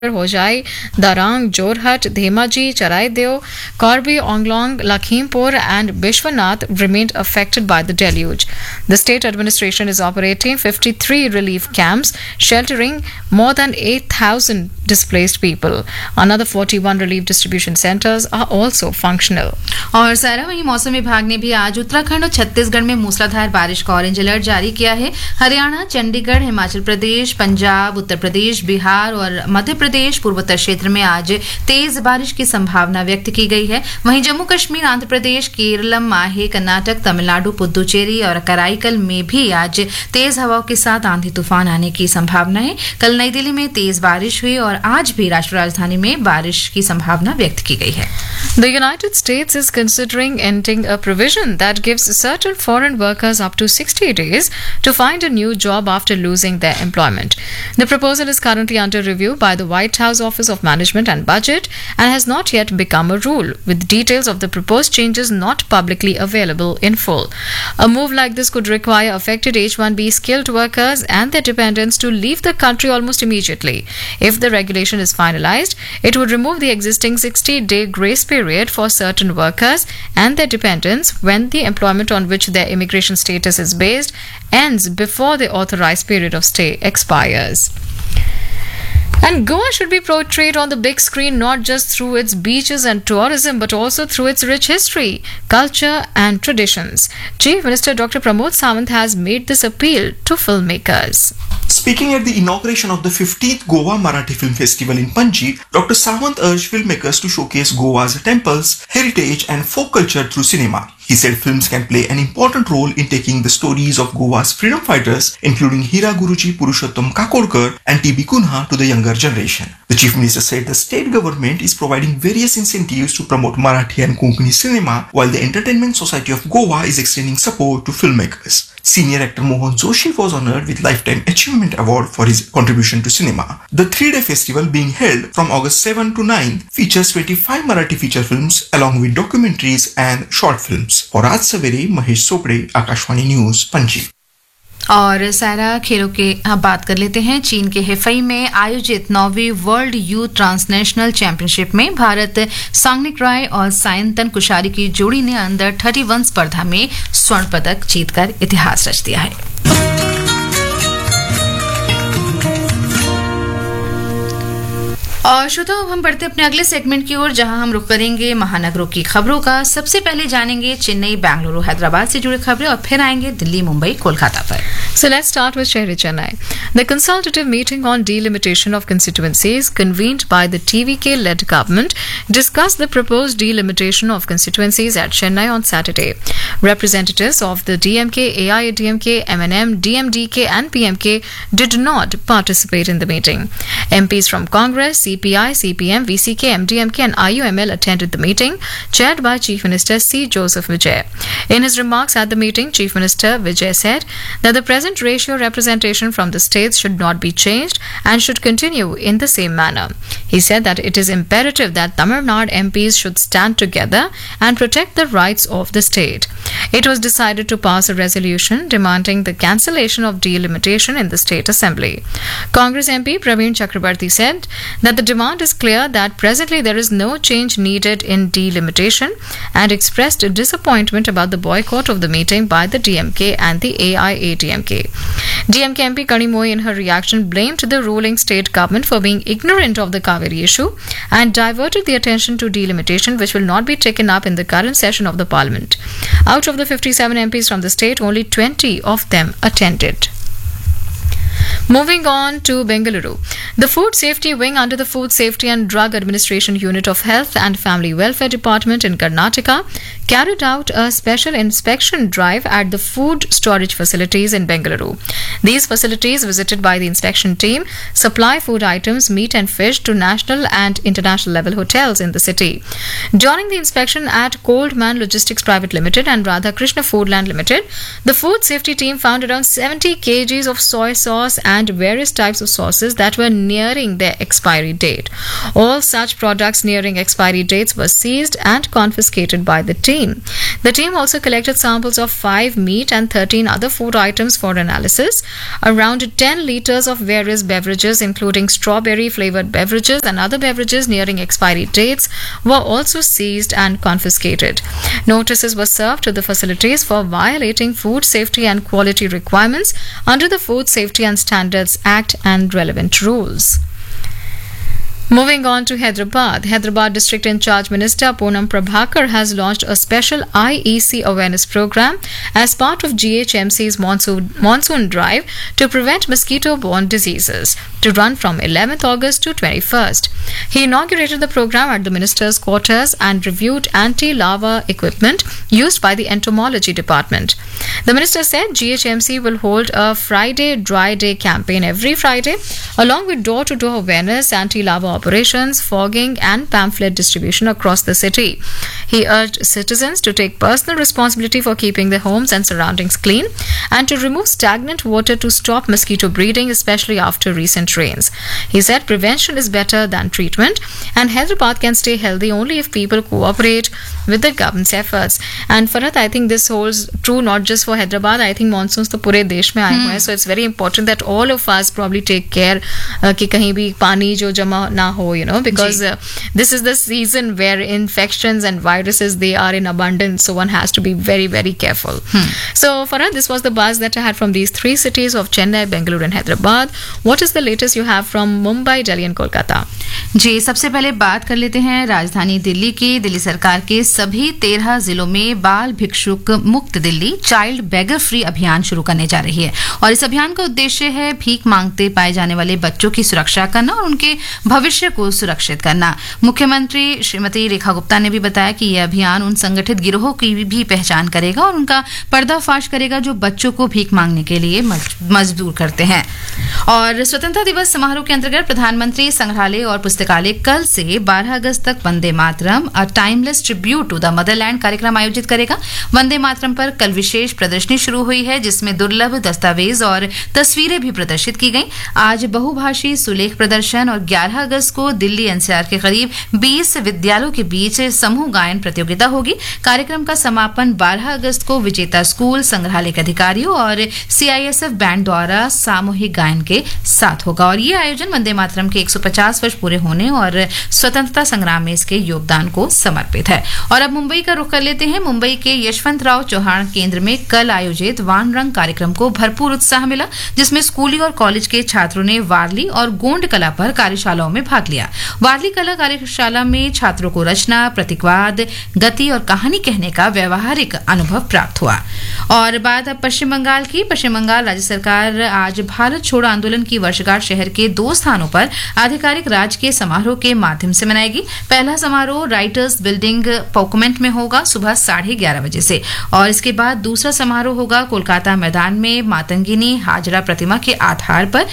Hojai, Darang, Jorhat, Dhemaji, Charaideo, Korbi, Onglong, Lakhimpur, and Bishwanath remained affected by the deluge. The state administration is operating 53 relief camps, sheltering more than 8,000 displaced people. Another 41 relief distribution centers are also functional. और सारा वहीं मौसम विभाग ने भी आज उत्तराखंड और छत्तीसगढ़ में मूसलाधार बारिश का ऑरेंज अलर्ट जारी किया है। हरियाणा, चंडीगढ़, हिमाचल प्रदेश, पंजाब, उत्तर प्रदेश, बिहार और मध्य प्रदेश पूर्वोत्तर क्षेत्र में आज तेज बारिश की संभावना व्यक्त की गई है। वहीं जम्मू कश्मीर, आंध्र प्रदेश, केरलम, माहे, कर्नाटक, तमिलनाडु, पुदुचेरी और कराईकल में भी आज तेज हवाओं के साथ आंधी तूफान आने की संभावना है। कल नई दिल्ली में तेज बारिश हुई और आज भी राष्ट्रीय राजधानी में बारिश की संभावना व्यक्त की गई है। The United States is considering ending a provision that gives certain foreign workers up to 60 days to find a new job after losing their employment. The proposal is currently under review by the White House Office of Management and Budget and has not yet become a rule, with details of the proposed changes not publicly available in full. A move like this could require affected H-1B skilled workers and their dependents to leave the country almost immediately. If the regulation is finalized, it would remove the existing 60-day grace period for certain workers and their dependents when the employment on which their immigration status is based ends before the authorized period of stay expires. And Goa should be portrayed on the big screen not just through its beaches and tourism but also through its rich history, culture and traditions. Chief Minister Dr. Pramod Sawant has made this appeal to filmmakers. Speaking at the inauguration of the 15th Goa Marathi Film Festival in Panji, Dr. Sawant urged filmmakers to showcase Goa's temples, heritage and folk culture through cinema. He said films can play an important role in taking the stories of Goa's freedom fighters, including Hira Guruji Purushottam Kakorkar and T.B. Kunha, to the younger generation. The Chief Minister said the state government is providing various incentives to promote Marathi and Konkani cinema, while the Entertainment Society of Goa is extending support to filmmakers. Senior actor Mohan Joshi was honored with Lifetime Achievement Award for his contribution to cinema. The 3-day festival, being held from August 7 to 9, features 25 Marathi feature films along with documentaries and short films. For Raj Savere, Mahesh Sopde, Akashvani News, Panji. और सारा खेलों के बात कर लेते हैं। चीन के हेफई में आयोजित 9वीं वर्ल्ड यूथ ट्रांसनेशनल चैंपियनशिप में भारत सांगनिक राय और सायंतन कुशारी की जोड़ी ने अंडर 31 स्पर्धा में स्वर्ण पदक जीतकर इतिहास रच दिया है। और श्रोता, अब हम बढ़ते अपने अगले सेगमेंट की ओर, जहां हम रुख करेंगे महानगरों की खबरों का। सबसे पहले जानेंगे चेन्नई, बेंगलुरु, हैदराबाद से जुड़ी खबरें और फिर आएंगे दिल्ली, मुंबई, कोलकाता पर। So let's start with Shehri Chennai. The consultative meeting on delimitation of constituencies convened by the TVK-led government discussed the proposed delimitation of constituencies at Chennai on Saturday. Representatives of the DMK, AIADMK, MNM, DMDK and PMK did not participate in the meeting. MPs from Congress, CPI, CPM, VCK, MDMK and IUML attended the meeting, chaired by Chief Minister C. Joseph Vijay. In his remarks at the meeting, Chief Minister Vijay said that the present ratio representation from the states should not be changed and should continue in the same manner. He said that it is imperative that Tamil Nadu MPs should stand together and protect the rights of the state. It was decided to pass a resolution demanding the cancellation of delimitation in the State Assembly. Congress MP Praveen Chakrabarti said that the demand is clear that presently there is no change needed in delimitation and expressed disappointment about the boycott of the meeting by the DMK and the AIADMK. DMK MP Kani Moy in her reaction blamed the ruling state government for being ignorant of the Kaveri issue and diverted the attention to delimitation, which will not be taken up in the current session of the parliament. Out of the 57 MPs from the state, only 20 of them attended. Moving on to Bengaluru, the Food Safety Wing under the Food Safety and Drug Administration Unit of Health and Family Welfare Department in Karnataka carried out a special inspection drive at the food storage facilities in Bengaluru. These facilities, visited by the inspection team, supply food items, meat and fish to national and international level hotels in the city. During the inspection at Coldman Logistics Private Limited and Radha Krishna Foodland Limited, the food safety team found around 70 kgs of soy sauce and various types of sauces that were nearing their expiry date. All such products nearing expiry dates were seized and confiscated by the team clean. The team also collected samples of 5 meat and 13 other food items for analysis. Around 10 liters of various beverages, including strawberry flavored beverages and other beverages nearing expiry dates, were also seized and confiscated. Notices were served to the facilities for violating food safety and quality requirements under the Food Safety and Standards Act and relevant rules. Moving on to Hyderabad. Hyderabad District in Charge Minister Poonam Prabhakar has launched a special IEC awareness program as part of GHMC's monsoon drive to prevent mosquito-borne diseases, to run from 11th August to 21st. He inaugurated the program at the minister's quarters and reviewed anti-larva equipment used by the entomology department. The minister said GHMC will hold a Friday Dry Day campaign every Friday, along with door-to-door awareness, anti-larva operations, fogging and pamphlet distribution across the city. He urged citizens to take personal responsibility for keeping their homes and surroundings clean and to remove stagnant water to stop mosquito breeding, especially after recent rains. He said prevention is better than treatment and Hyderabad can stay healthy only if people cooperate with the government's efforts. And Farhat, I think this holds true not just for Hyderabad. I think monsoons to pure desh mein aaye hue hain, so it's very important that all of us probably take care कि कहीं भी पानी जो जमा ना हो, because this is the season where infections and viruses, they are in abundance, so one has to be very, very careful. So Farhad, this was the buzz that I had from these 3 cities of Chennai, Bengaluru and Hyderabad. What is the latest you have from Mumbai, Delhi and Kolkata? जी, सबसे पहले बात कर लेते हैं राजधानी दिल्ली की। दिल्ली सरकार के सभी 13 जिलों में बाल भिक्षुक मुक्त दिल्ली चाइल्ड बेगर फ्री अभियान शुरू करने जा रही है और इस अभियान का उद्देश्य है भीख मांगते पाए जाने वाले बच्चों की सुरक्षा करना और उनके भविष्य को सुरक्षित करना। मुख्यमंत्री श्रीमती रेखा गुप्ता ने भी बताया कि यह अभियान उन संगठित गिरोहों की भी पहचान करेगा और उनका पर्दाफाश करेगा जो बच्चों को भीख मांगने के लिए मजबूर करते हैं। और स्वतंत्रता दिवस समारोह के अंतर्गत प्रधानमंत्री संग्रहालय और पुस्तकालय कल से 12 अगस्त तक Vande Mataram a timeless tribute to the Motherland कार्यक्रम आयोजित करेगा। वंदे मातरम पर कल विशेष प्रदर्शनी शुरू हुई है जिसमें दुर्लभ दस्तावेज और तस्वीरें भी प्रदर्शित की गईं। आज बहुभाषी सुलेख प्रदर्शन और 11 अगस्त को दिल्ली एनसीआर के करीब 20 विद्यालयों के बीच समूह गायन प्रतियोगिता होगी। कार्यक्रम का समापन 12 अगस्त को विजेता स्कूल, संग्रहालय के अधिकारियों और सीआईएसएफ बैंड द्वारा सामूहिक गायन के साथ होगा और ये आयोजन वंदे मातरम के 150 वर्ष पूरे होने और स्वतंत्रता संग्राम में इसके योगदान को समर्पित है। और अब मुंबई का रुख कर लेते हैं। मुंबई के यशवंतराव चौहान केंद्र में कल आयोजित वान रंग कार्यक्रम को भरपूर उत्साह मिला जिसमें स्कूली और कॉलेज के छात्रों ने वारली और गोंड कला पर कार्यशालाओं में भाग लिया। वारली कला कार्यशाला में छात्रों को रचना, प्रतीकवाद, गति और कहानी कहने का व्यवहारिक अनुभव प्राप्त हुआ। और बात अब पश्चिम बंगाल की। पश्चिम बंगाल राज्य सरकार आज भारत छोड़ो आंदोलन की वर्षगांठ शहर के 2 स्थानों पर आधिकारिक राजकीय समारोह के माध्यम से मनाएगी। पहला समारोह राइटर्स बिल्डिंग पोकमेंट में होगा सुबह 11:30 बजे से और इसके बाद दूसरा समारोह होगा कोलकाता मैदान में मातंगिनी हाजरा प्रतिमा के आधार पर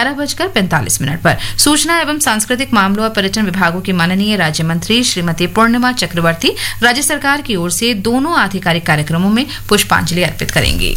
11:45 पर। सूचना एवं सांस्कृतिक मामलों और पर्यटन विभागों की माननीय राज्य मंत्री श्रीमती पूर्णिमा चक्रवर्ती राज्य सरकार की ओर से दोनों आधिकारिक कार्यक्रमों में पुष्पांजलि अर्पित करेंगी।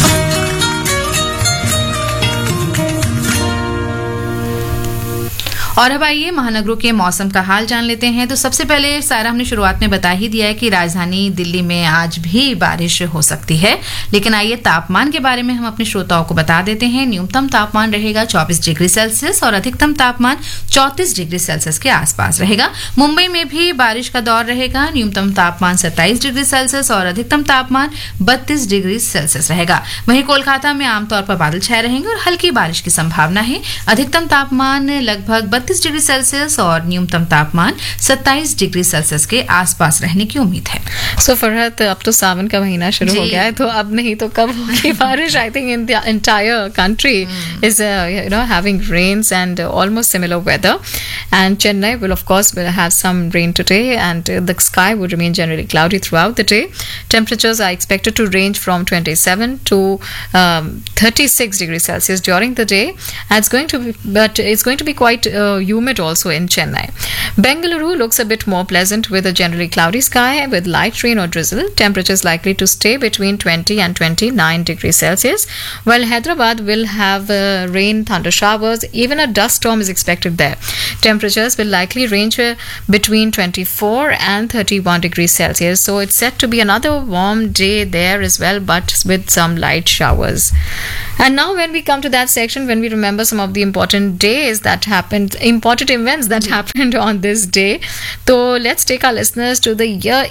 और अब आइए महानगरों के मौसम का हाल जान लेते हैं। तो सबसे पहले सारा हमने शुरुआत में बता ही दिया है कि राजधानी दिल्ली में आज भी बारिश हो सकती है, लेकिन आइए तापमान के बारे में हम अपने श्रोताओं को बता देते हैं। न्यूनतम तापमान रहेगा 24 डिग्री सेल्सियस और अधिकतम तापमान 34 डिग्री सेल्सियस के आसपास रहेगा। मुंबई में भी बारिश का दौर रहेगा। न्यूनतम तापमान 27 डिग्री सेल्सियस और अधिकतम तापमान 32 डिग्री सेल्सियस रहेगा। वहीं कोलकाता में आमतौर पर बादल छाए रहेंगे और हल्की बारिश की संभावना है। अधिकतम तापमान लगभग 32 डिग्री सेल्सियस और न्यूनतम तापमान 27 डिग्री सेल्सियस के आसपास रहने की उम्मीद है। सो फरहत, अब तो सावन का महीना शुरू हो गया है, तो अब नहीं तो कब होगी बारिश? I think in the entire country is having rains and almost similar weather, and Chennai will of course have some rain today, and the sky would remain generally cloudy throughout the day. Temperatures are expected to range from 27 to 36 degrees Celsius during the day. And it's going to be quite humid also in Chennai. Bengaluru looks a bit more pleasant with a generally cloudy sky with light rain or drizzle. Temperatures likely to stay between 20 and 29 degrees Celsius, while Hyderabad will have rain, thunder showers. Even a dust storm is expected there. Temperatures will likely range between 24 and 31 degrees Celsius. So it's set to be another warm day there as well, but with some light showers. And now when we come to that section, when we remember some of the important days that happened, important events that happened on this day. So let's take our listeners to the year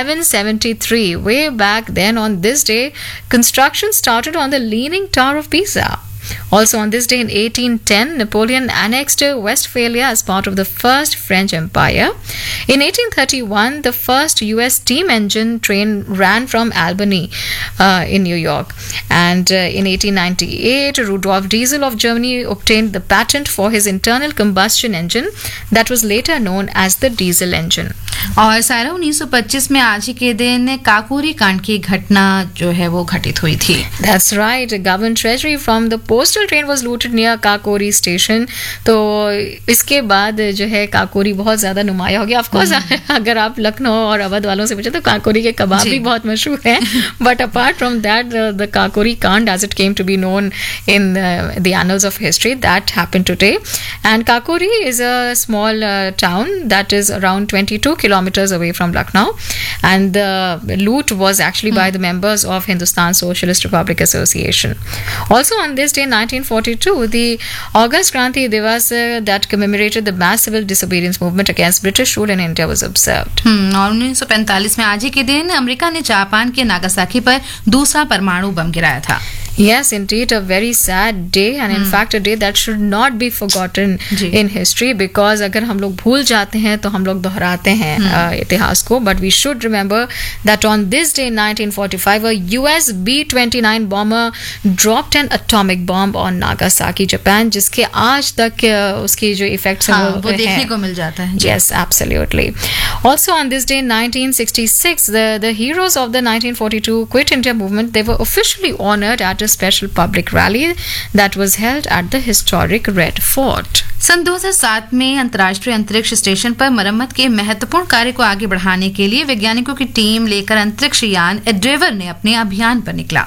1173. Way back then on this day, construction started on the Leaning Tower of Pisa. Also on this day in 1810, Napoleon annexed Westphalia as part of the First French Empire. In 1831, the first US steam engine train ran from Albany in New York. And in 1898, Rudolf Diesel of Germany obtained the patent for his internal combustion engine that was later known as the diesel engine. और सारा 1925 में आज ही के दिन काकोरी कांड की घटना जो है वो घटित हुई थी. That's right. Government treasury from the postal train was looted near Kakori station. तो इसके बाद जो है काकोरी बहुत ज़्यादा नुमाया हो गया. Of course, अगर आप लखनऊ और अवध वालों से पूछे तो काकोरी के कबाब भी बहुत मशहूर हैं. But apart from that, the Kakori कांड, as it came to be known in the annals of history, that happened today. And Kakori is a small town that is around 22 kilometers away from Lucknow. And the loot was actually by the members of Hindustan Socialist Republic Association. Also on this day, 1942, the August Kranti Divas that commemorated the mass civil disobedience movement against British rule in India was observed. और 1945 में आज ही के दिन America ने Japan के Nagasaki पर दूसरा परमाणु बम गिराया था. Yes, indeed, a very sad day, and in fact a day that should not be forgotten in history, because अगर हम लोग भूल जाते हैं तो हम लोग दोहराते हैं इतिहास को. But we should remember that on this day in 1945, a US B-29 bomber dropped an atomic bomb on Nagasaki, Japan, जिसके आज तक उसकी जो effects हैं वो देखने को मिल जाता है. Yes, absolutely. Also on this day in 1966, the heroes of the 1942 Quit India movement, they were officially honored at a special public rally that was held at the historic Red Fort. सन 2007 में अंतर्राष्ट्रीय अंतरिक्ष station पर मरम्मत के महत्वपूर्ण कार्य को आगे बढ़ाने के लिए वैज्ञानिकों की टीम लेकर अंतरिक्ष यान एंडेवर ने अपने अभियान पर निकला.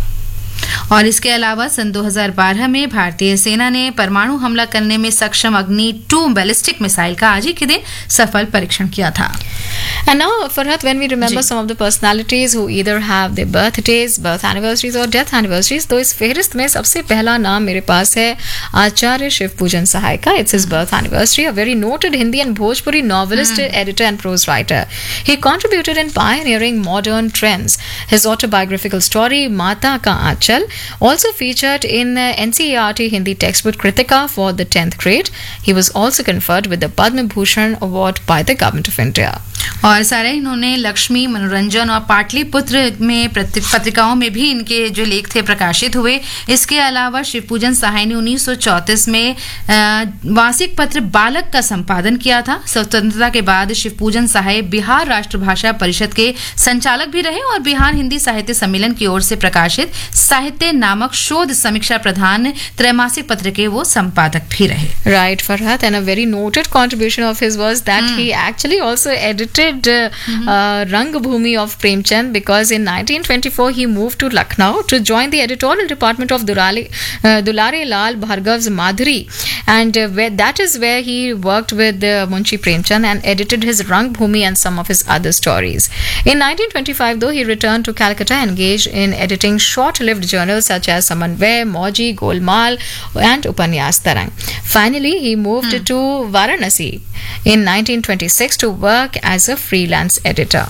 और इसके अलावा सन 2012 में भारतीय सेना ने परमाणु हमला करने में सक्षम अग्नि 2 बैलिस्टिक मिसाइल का आज ही के दिन सफल परीक्षण किया था. And now, Farhat, when we remember some of the personalities who either have their birthdays, birth anniversaries or death anniversaries, तो इस फेहरिस्त में सबसे पहला नाम मेरे पास है आचार्य शिव पूजन सहाय का. It's his birth anniversary. A very noted Hindi and Bhojpuri novelist, editor and prose writer. He contributed in pioneering modern trends. His autobiographical story Mata Ka Aanchal also featured in NCERT Hindi textbook Kritika for the 10th grade. He was also conferred with the Padma Bhushan Award by the Government of India. और सारे इन्होंने लक्ष्मी, मनोरंजन और पाटलिपुत्र में पत्रिकाओं में भी इनके जो लेख थे प्रकाशित हुए. इसके अलावा शिव पूजन सहाय ने 1934 में मासिक पत्र बालक का संपादन किया था. स्वतंत्रता के बाद शिव पूजन सहाय बिहार राष्ट्रभाषा परिषद के संचालक भी रहे और बिहार हिंदी साहित्य सम्मेलन की ओर से प्रकाशित साहित्य नामक शोध समीक्षा प्रधान त्रैमासिक पत्र के वो संपादक भी रहे. Right, Farhat, and a very noted contribution of his was that he actually also edited Rangbhumi of Premchand, because in 1924 he moved to Lucknow to join the editorial department of Dulare Lal Bhargav's Madhuri, and that is where he worked with Munshi Premchand and edited his Rangbhumi and some of his other stories. In 1925, though, he returned to Calcutta, engaged in editing short-lived journals such as Samanvay, Mauji, Golmaal and Upanyas Tarang. Finally, he moved to Varanasi in 1926 to work as a freelance editor.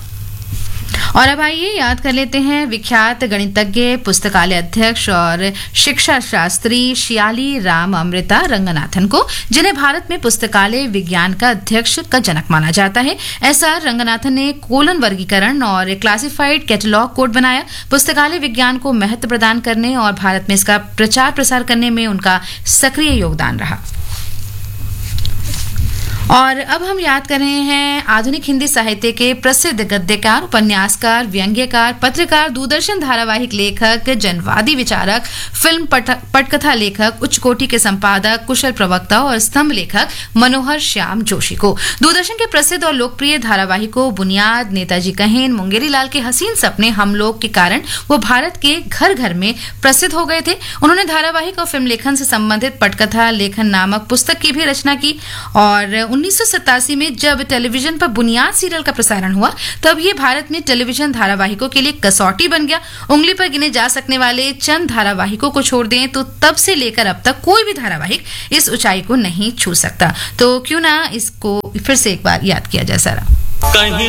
और अब आइए याद कर लेते हैं विख्यात गणितज्ञ, पुस्तकालय अध्यक्ष और शिक्षा शास्त्री शियाली राम अमृता रंगनाथन को, जिन्हें भारत में पुस्तकालय विज्ञान का अध्यक्ष का जनक माना जाता है. ऐसा रंगनाथन ने कोलन वर्गीकरण और क्लासिफाइड कैटलॉग कोड बनाया. पुस्तकालय विज्ञान को महत्व प्रदान करने और भारत में इसका प्रचार प्रसार करने में उनका सक्रिय योगदान रहा. और अब हम याद कर रहे हैं आधुनिक हिंदी साहित्य के प्रसिद्ध गद्यकार, उपन्यासकार, व्यंग्यकार, पत्रकार, दूरदर्शन धारावाहिक लेखक, जनवादी विचारक, फिल्म पटकथा लेखक, उच्च कोटि के संपादक, कुशल प्रवक्ता और स्तंभ लेखक मनोहर श्याम जोशी को। दूरदर्शन के प्रसिद्ध और लोकप्रिय धारावाहिकों बुनियाद, नेताजी कहेन, मुंगेरी लाल के हसीन सपने, हम लोग के कारण वो भारत के घर घर में प्रसिद्ध हो गए थे। उन्होंने धारावाहिक और फिल्म लेखन से संबंधित पटकथा लेखन नामक पुस्तक की भी रचना की और 1987 में जब टेलीविजन पर बुनियाद सीरियल का प्रसारण हुआ तब ये भारत में टेलीविजन धारावाहिकों के लिए कसौटी बन गया। उंगली पर गिने जा सकने वाले चंद धारावाहिकों को छोड़ दें तो तब से लेकर अब तक कोई भी धारावाहिक इस ऊंचाई को नहीं छू सकता। तो क्यों ना इसको फिर से एक बार याद किया जाए सारा। कहीं